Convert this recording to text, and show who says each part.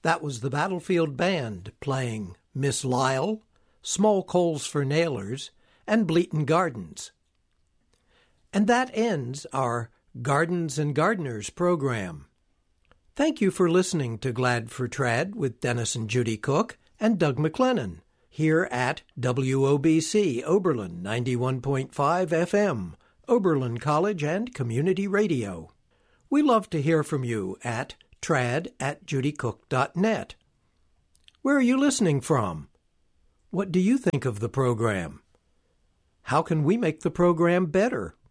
Speaker 1: That was the Battlefield Band playing Miss Lyle, Small Coals for Nailers, and Bleaton Gardens. And that ends our Gardens and Gardeners program. Thank you for listening to Glad for Trad with Dennis and Judy Cook and Doug McLennan here at WOBC Oberlin 91.5 FM, Oberlin College and Community Radio. We love to hear from you at trad@judycook.net. Where are you listening from? What do you think of the program? How can we make the program better?